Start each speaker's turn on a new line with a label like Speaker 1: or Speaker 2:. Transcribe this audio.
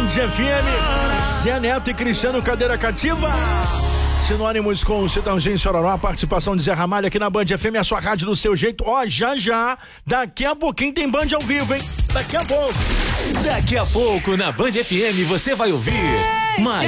Speaker 1: FM, Zé Neto e Cristiano Cadeira Cativa. Sinônimos com o Chitãozinho Chororó, a participação de Zé Ramalho aqui na Band FM, a sua rádio do seu jeito. Ó, já, daqui a pouquinho tem Band ao vivo, hein? Daqui a pouco.
Speaker 2: Daqui a pouco na Band FM você vai ouvir mais